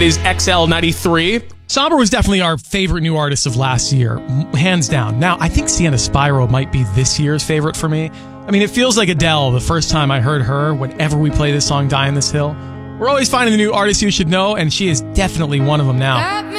It is XL93. Somber was definitely our favorite new artist of last year, hands down. Now, I think Sienna Spyro might be this year's favorite for me. I mean, it feels like Adele the first time I heard her, whenever we play this song, Die on This Hill. We're always finding the new artists you should know, and she is definitely one of them now.